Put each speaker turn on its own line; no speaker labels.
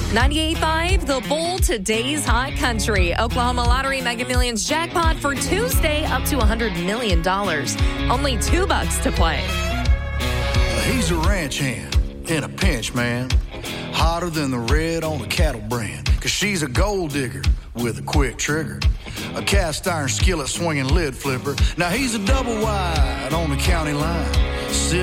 98.5, The Bull, today's hot country. Oklahoma Lottery Mega Millions jackpot for Tuesday up to $100 million. Only $2 to play.
He's a ranch hand in a pinch, man. Hotter than the red on a cattle brand. 'Cause she's a gold digger with a quick trigger. A cast iron skillet swinging lid flipper. Now he's a double wide on the county line.